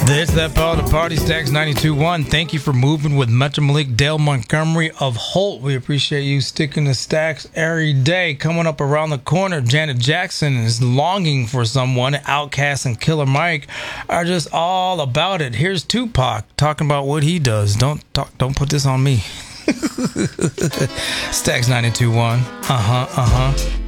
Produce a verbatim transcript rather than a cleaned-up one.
This that part of the party, Stacks ninety-two point one. Thank you for moving with Metro Malik, Dale Montgomery of Holt. We appreciate you sticking to Stacks every day. Coming up around the corner, Janet Jackson is longing for someone. Outkast and Killer Mike are just all about it. Here's Tupac talking about what he does. Don't talk. Don't put this on me. Stacks ninety-two point one. Uh huh. Uh huh.